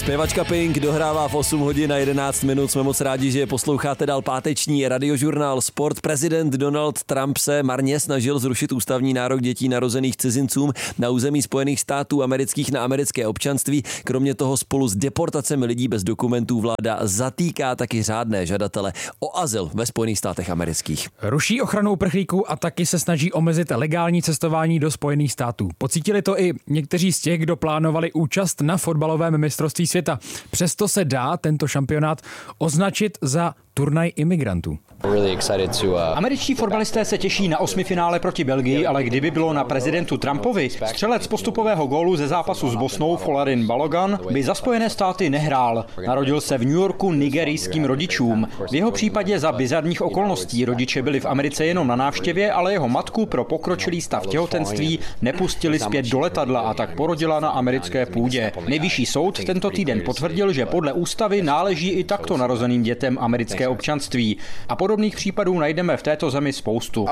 Zpěvačka Pink dohrává v 8 hodin a 11 minut. Jsme moc rádi, že posloucháte dál páteční radiožurnál Sport. Prezident Donald Trump se marně snažil zrušit ústavní nárok dětí narozených cizincům na území Spojených států amerických na americké občanství. Kromě toho spolu s deportacemi lidí bez dokumentů vláda zatýká taky řádné žadatele o azyl ve Spojených státech amerických. Ruší ochranu uprchlíků a taky se snaží omezit legální cestování do Spojených států. Pocítili to i někteří z těch, kdo plánovali účast na fotbalovém mistrovství světa. Přesto se dá tento šampionát označit za turnaj imigrantů. Američtí fotbalisté se těší na osmifinále proti Belgii, ale kdyby bylo na prezidentu Trumpovi, střelec postupového gólu ze zápasu s Bosnou Folarin Balogun by za Spojené státy nehrál. Narodil se v New Yorku nigerijským rodičům. V jeho případě za bizarních okolností rodiče byli v Americe jenom na návštěvě, ale jeho matku pro pokročilý stav těhotenství nepustili zpět do letadla a tak porodila na americké půdě. Nejvyšší soud tento týden potvrdil, že podle ústavy náleží i takto narozeným dětem americké občanství. A podobných případů najdeme v této zemi spoustu.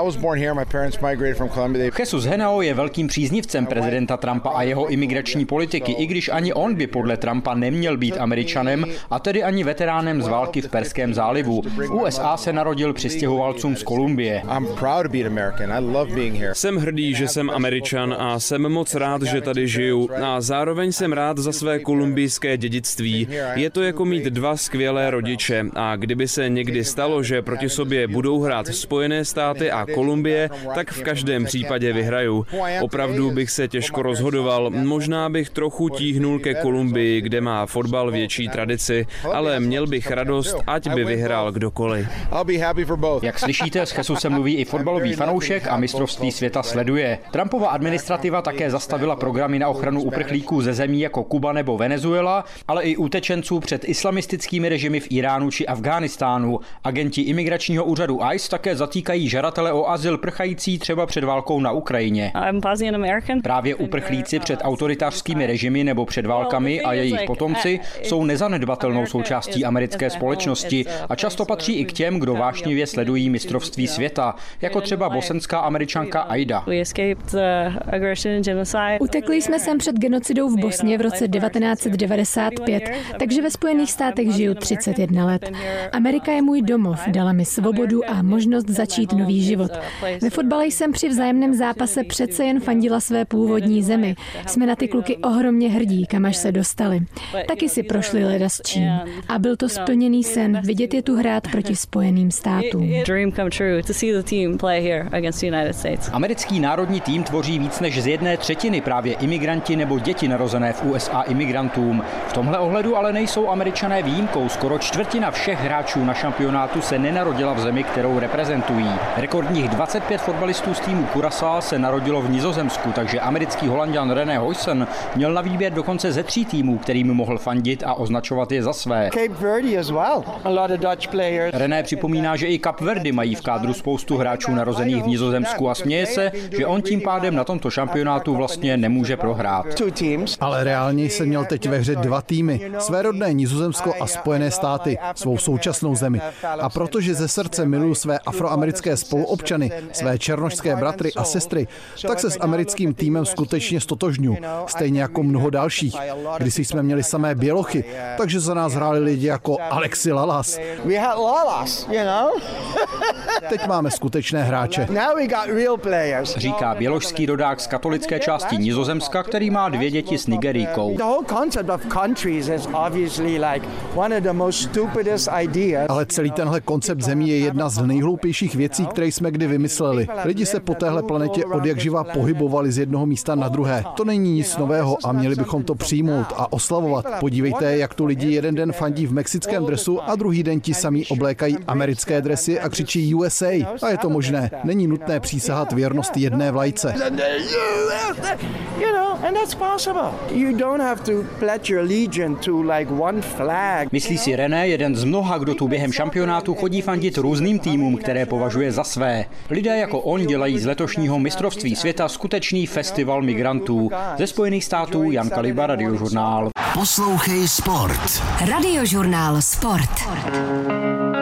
Jesus Henao je velkým příznivcem prezidenta Trumpa a jeho imigrační politiky, i když ani on by podle Trumpa neměl být Američanem a tedy ani veteránem z války v Perském zálivu. V USA se narodil přistěhovalcům z Kolumbie. Jsem hrdý, že jsem Američan a jsem moc rád, že tady žiju a zároveň jsem rád za své kolumbijské dědictví. Je to jako mít dva skvělé rodiče a kdyby se někdy stalo, že proti sobě budou hrát Spojené státy a Kolumbie, tak v každém případě vyhraju. Opravdu bych se těžko rozhodoval, možná bych trochu tíhnul ke Kolumbii, kde má fotbal větší tradici, ale měl bych radost, ať by vyhrál kdokoliv. Jak slyšíte, s Jesusem mluví i fotbalový fanoušek a mistrovství světa sleduje. Trumpova administrativa také zastavila programy na ochranu uprchlíků ze zemí jako Kuba nebo Venezuela, ale i utečenců před islamistickými režimy v Iránu či Afghánistánu. Agenti imigračního úřadu ICE také zatýkají žadatele o azyl prchající třeba před válkou na Ukrajině. Právě uprchlíci před autoritářskými režimy nebo před válkami a jejich potomci jsou nezanedbatelnou součástí americké společnosti a často patří i k těm, kdo vášnivě sledují mistrovství světa, jako třeba bosenská Američanka Aida. Utekli jsme sem před genocidou v Bosně v roce 1995, takže ve Spojených státech žiju 31 let. Amerika je můj domov, dala mi svobodu a možnost začít nový život. Ve fotbale jsem při vzájemném zápase přece jen fandila své původní zemi. Jsme na ty kluky ohromně hrdí, kam až se dostali. Taky si prošli leda s čím. A byl to splněný sen vidět je tu hrát proti Spojeným státům. Americký národní tým tvoří víc než z 1/3 právě imigranti nebo děti narozené v USA imigrantům. V tomhle ohledu ale nejsou Američané výjimkou. Skoro čtvrtina všech hráčů na šampionátu se nenarodila v zemi, kterou reprezentují. Rekordních 25 fotbalistů z týmu Curaçao se narodilo v Nizozemsku, takže americký Holanďan René Huysen měl na výběr dokonce ze 3 týmů, kterým mohl fandit a označovat je za své. René připomíná, že i Kapverdy mají v kádru spoustu hráčů narozených v Nizozemsku a směje se, že on tím pádem na tomto šampionátu vlastně nemůže prohrát. Ale reálně jsem měl teď ve hře 2 týmy, své rodné Nizozemsko a Spojené státy, svou současnou zemi. A protože ze srdce miluju své afroamerické spoluobčany, své černošské bratry a sestry, tak se s americkým týmem skutečně stotožňuji, stejně jako mnoho dalších. Kdysi jsme měli samé bělochy, takže za nás hráli lidi jako Alexi Lalas. Teď máme skutečné hráče. Říká běložský rodák z katolické části Nizozemska, který má 2 děti s Nigerijkou. Ale celý tenhle koncept zemí je jedna z nejhloupějších věcí, které jsme kdy vymysleli. Lidi se po téhle planetě odjakživa pohybovali z jednoho místa na druhé. To není nic nového a měli bychom to přijmout a oslavovat. Podívejte, jak tu lidi jeden den fandí v mexickém dresu a druhý den ti samí oblékají americké dresy a křičí USA. A je to možné. Není nutné přísahat věrnost jedné vlajce. Myslí si René, jeden z mnoha, kdo tu během šampionátu chodí fandit různým týmům, které považuje za své. Lidé jako on dělají z letošního mistrovství světa skutečný festival migrantů. Ze Spojených států Jan Kaliba, Radiožurnál. Poslouchej Sport. Radiožurnál Sport.